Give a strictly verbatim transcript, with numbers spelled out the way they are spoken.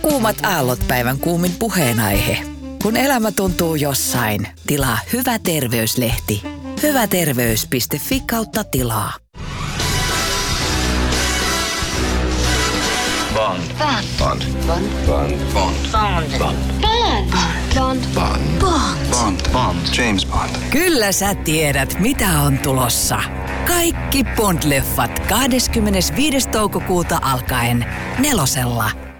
Kuumat aallot päivän kuumin puheenaihe. Kun elämä tuntuu jossain, tilaa Hyvä terveyslehti. Hyväterveys piste fi kautta tilaa. Bond. Bond. Bond. Bond. Bond. Bond. Bond. Bond. Bond. Bond. Bond. Bond. Bond. James Bond. Kyllä sä tiedät, mitä on tulossa. Kaikki Bond-leffat kahdeskymmenesviides toukokuuta alkaen nelosella.